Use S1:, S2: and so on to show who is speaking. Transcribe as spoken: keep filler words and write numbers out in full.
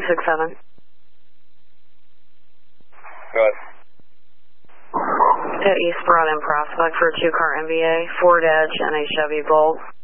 S1: six seven.
S2: Go ahead.
S1: At East Broad and Prospect for a two-car M V A, Ford Edge, and a Chevy Bolt.